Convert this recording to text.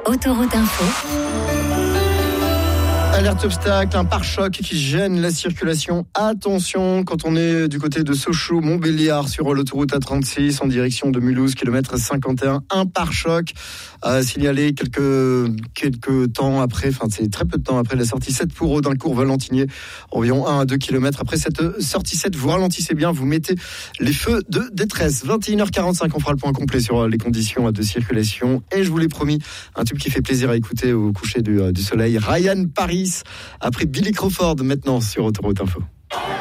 Autoroute Info. Alerte obstacle, un pare-choc qui gêne la circulation. Attention, quand on est du côté de Sochaux, Montbéliard, sur l'autoroute A36 en direction de Mulhouse, kilomètre 51, un pare-choc signalé quelques temps après, enfin c'est très peu de temps après la sortie 7 pour Audincourt Valentinier, environ 1 à 2 km après cette sortie 7. Vous ralentissez bien, vous mettez les feux de détresse. 21h45, on fera le point complet sur les conditions de circulation. Et je vous l'ai promis, un tube qui fait plaisir à écouter au coucher du soleil, Ryan Paris, après Billy Crawford, maintenant sur Autoroute Info.